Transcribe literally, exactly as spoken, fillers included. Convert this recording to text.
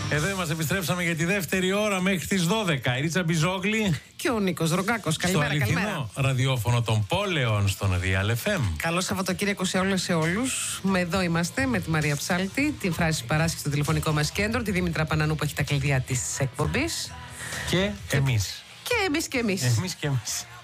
Εδώ είμαστε, επιστρέψαμε για τη δεύτερη ώρα μέχρι τις δώδεκα. Η Ρίτσα Μπιζόγλη και ο Νίκος Ρογκάκος. Καλημέρα, στο αληθινό καλημέρα. ραδιόφωνο των πόλεων στον Real εφ εμ. Καλό Σαββατοκύριακο σε όλες σε όλους. Με εδώ είμαστε με τη Μαρία Ψάλτη, την Φράση Παράσχη στο τηλεφωνικό μας κέντρο, τη Δήμητρα Πανανού που έχει τα κλειδιά της εκπομπής. Και εμείς. Και εμείς και εμείς. Εμείς και εμείς.